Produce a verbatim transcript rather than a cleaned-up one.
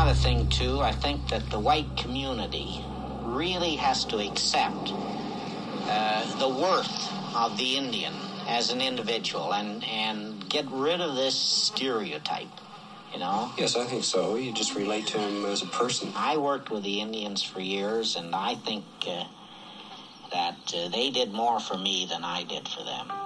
another thing, too. I think that the white community really has to accept uh, the worth of the Indian as an individual and, and get rid of this stereotype, you know? Yes, I think so. You just relate to him as a person. I worked with the Indians for years, and I think uh, that uh, they did more for me than I did for them.